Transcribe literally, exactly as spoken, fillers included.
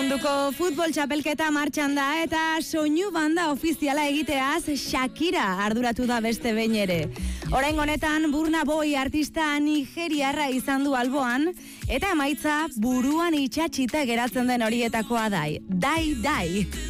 Munduko futbol txapelketa martxan da eta soinu banda ofiziala egiteaz Shakira arduratu da beste behin ere. Orain honetan Burna Boy artista nigeriarra izan du alboan eta emaitza buruan itxatxita geratzen den horietakoa dai. Dai, dai.